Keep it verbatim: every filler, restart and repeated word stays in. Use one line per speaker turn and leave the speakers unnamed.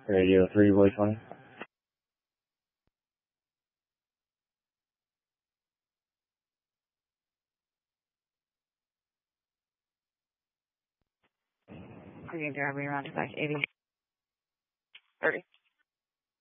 Radio three, voice one.
Green Derby around to back eighty. thirty.